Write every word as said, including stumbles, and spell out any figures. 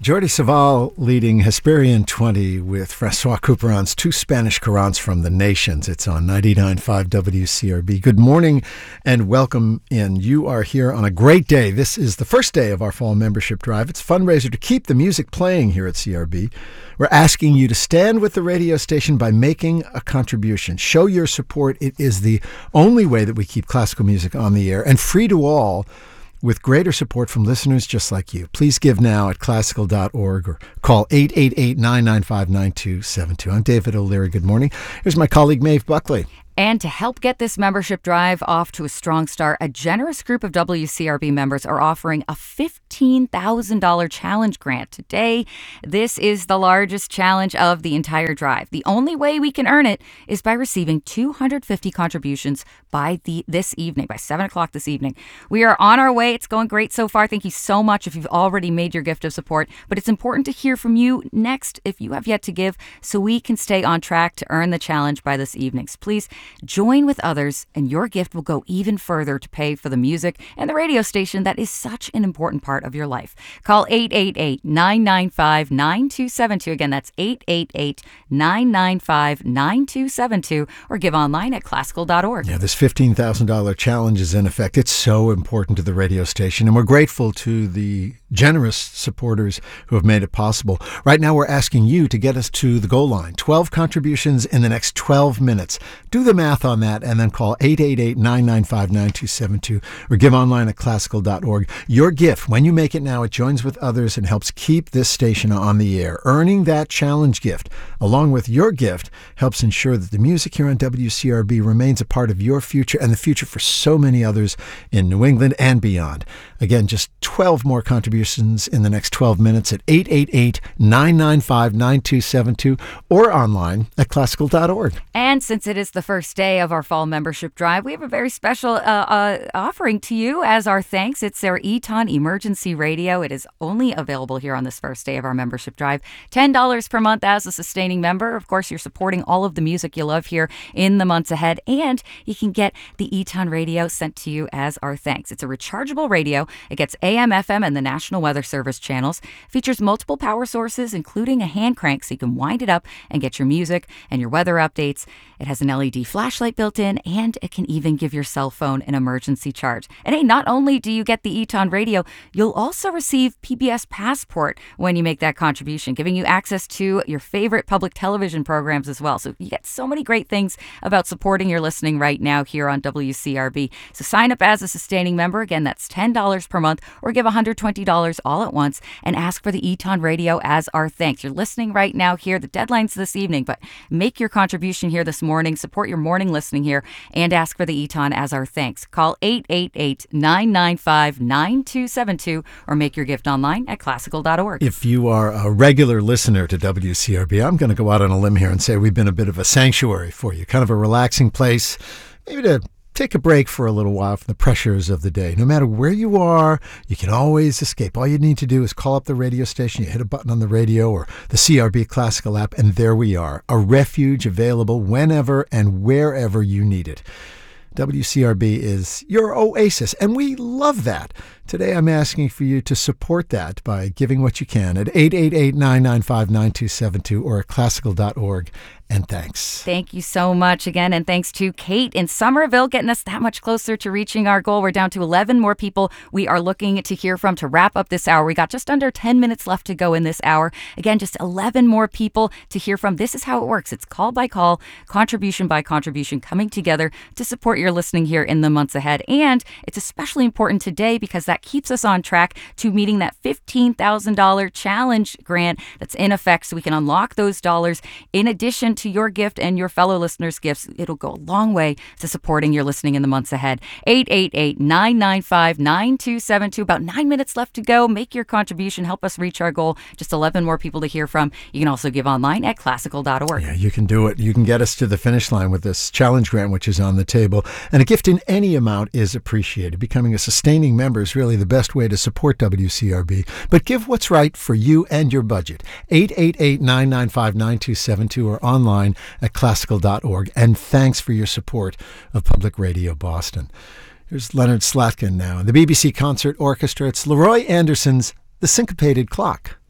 Jordi Savall leading Hesperian twenty with Francois Couperin's two Spanish Corans from the Nations. It's on ninety-nine point five W C R B. Good morning and welcome in. You are here on a great day. This is the first day of our fall membership drive. It's a fundraiser to keep the music playing here at C R B. We're asking you to stand with the radio station by making a contribution. Show your support. It is the only way that we keep classical music on the air and free to all, with greater support from listeners just like you. Please give now at classical dot org or call eight eight eight, nine nine five, nine two seven two. I'm David O'Leary. Good morning. Here's my colleague, Maeve Buckley. And to help get this membership drive off to a strong start, a generous group of W C R B members are offering a fifteen thousand dollars challenge grant. Today, this is the largest challenge of the entire drive. The only way we can earn it is by receiving two hundred fifty contributions by the this evening, by seven o'clock this evening. We are on our way. It's going great so far. Thank you so much if you've already made your gift of support. But it's important to hear from you next if you have yet to give, so we can stay on track to earn the challenge by this evening. So please join with others, and your gift will go even further to pay for the music and the radio station that is such an important part of your life. Call eight eight eight, nine nine five, nine two seven two. Again, that's eight eight eight, nine nine five, nine two seven two, or give online at classical dot org. Yeah, this fifteen thousand dollars challenge is in effect. It's so important to the radio station, and we're grateful to the generous supporters who have made it possible. Right now, we're asking you to get us to the goal line. twelve contributions in the next twelve minutes. Do the math on that and then call eight eight eight, nine nine five, nine two seven two or give online at classical dot org. Your gift, when you make it now, it joins with others and helps keep this station on the air. Earning that challenge gift, along with your gift, helps ensure that the music here on W C R B remains a part of your future and the future for so many others in New England and beyond. Again, just twelve more contributions in the next twelve minutes at eight eight eight, nine nine five, nine two seven two or online at classical dot org. And since it is the first day of our fall membership drive, we have a very special uh, uh, offering to you as our thanks. It's our Eton Emergency Radio. It is only available here on this first day of our membership drive. ten dollars per month as a sustaining member. Of course, you're supporting all of the music you love here in the months ahead, and you can get the Eton Radio sent to you as our thanks. It's a rechargeable radio. It gets A M, F M, and the National Weather Service channels. Features multiple power sources, including a hand crank, so you can wind it up and get your music and your weather updates. It has an L E D flashlight built in, and it can even give your cell phone an emergency charge. And hey, not only do you get the Eton Radio, you'll also receive P B S Passport when you make that contribution, giving you access to your favorite public television programs as well. So you get so many great things about supporting your listening right now here on W C R B. So sign up as a sustaining member. Again, that's ten dollars per month, or give one hundred twenty dollars all at once and ask for the Eton Radio as our thanks. You're listening right now here. The deadline's this evening, but make your contribution here this morning. Support your morning listening here and ask for the Eton as our thanks. Call eight eight eight, nine nine five, nine two seven two or make your gift online at classical dot org. If you are a regular listener to W C R B, I'm going to go out on a limb here and say we've been a bit of a sanctuary for you, kind of a relaxing place, maybe to take a break for a little while from the pressures of the day. No matter where you are, you can always escape. All you need to do is call up the radio station, you hit a button on the radio or the C R B Classical app, and there we are. A refuge available whenever and wherever you need it. W C R B is your oasis, and we love that. Today I'm asking for you to support that by giving what you can at eight eight eight, nine nine five, nine two seven two or at classical dot org. And thanks. Thank you so much again. And thanks to Kate in Somerville getting us that much closer to reaching our goal. We're down to eleven more people we are looking to hear from to wrap up this hour. We got just under ten minutes left to go in this hour. Again, just eleven more people to hear from. This is how it works. It's call by call, contribution by contribution, coming together to support your listening here in the months ahead. And it's especially important today because that keeps us on track to meeting that fifteen thousand dollars challenge grant that's in effect, so we can unlock those dollars in addition to your gift and your fellow listeners' gifts. It'll go a long way to supporting your listening in the months ahead. eight eight eight, nine nine five, nine two seven two. About nine minutes left to go. Make your contribution. Help us reach our goal. Just eleven more people to hear from. You can also give online at classical dot org. Yeah, you can do it. You can get us to the finish line with this challenge grant, which is on the table. And a gift in any amount is appreciated. Becoming a sustaining member is really the best way to support W C R B. But give what's right for you and your budget. eight eight eight, nine nine five, nine two seven two or online at classical dot org. And thanks for your support of Public Radio Boston. Here's Leonard Slatkin now. The B B C Concert Orchestra. It's Leroy Anderson's The Syncopated Clock.